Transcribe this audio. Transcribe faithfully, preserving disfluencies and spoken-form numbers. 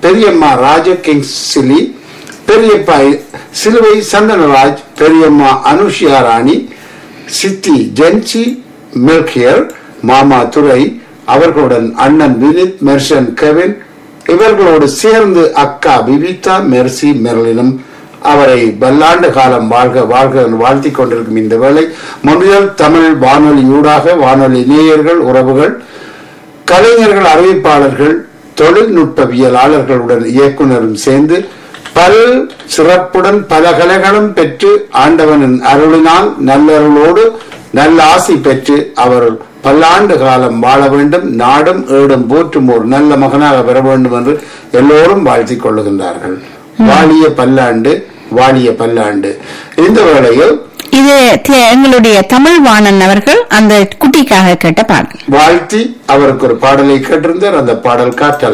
பெரியம்மா ராஜ கிங்ஸ்லி, பெரியப்பா சிலுவை சந்தனராஜ், பெரியம்மா அனுஷியா ராணி, சித்தி ஜென்சி மில்கியர், மாமா துரை, அவர்களுடன் அண்ணன் வினித், மெர்சன் கெவின், இவர்களோடு சேர்ந்து அக்கா விவிதா, மெர்சி, மெர்லினும் அவரை பல்லாண்டு காலம் வாழ்க வாழ்க வாழ்த்திக் கொண்டிருக்கும் இந்த வேளை மொழியல் தமிழ் வானொலி ஊடாக வானொலி நேயர்கள், உறவுகள், கலைஞர்கள், அறிவிப்பாளர்கள், தொழில்நுட்பவியலாளர்களுடன் இயக்குனரும் சேர்ந்து பல் சிறப்புடன் பல கலைகளும் பெற்று ஆண்டவனின் அருளினால் நல்லருளோடு நல்ல ஆசி பெற்று அவர் பல்லாண்டு காலம் வாழ வேண்டும், நாடும் ஏடும் போற்றும் ஒரு நல்ல மகனாக பெற வேண்டும் என்று எல்லோரும் வாழ்த்திக் கொள்ளுகின்றார்கள். வாழிய பல்லாண்டு, வாழிய பல்லாண்டு. இந்த வேளையில் இது எங்களுடைய தமிழ் வாணன் அவர்கள் அந்த குட்டிக்காக கேட்ட பாடல் வாழ்த்தி அவருக்கு ஒரு பாடலை கேட்டிருந்தார். அந்த பாடல் காற்றலை.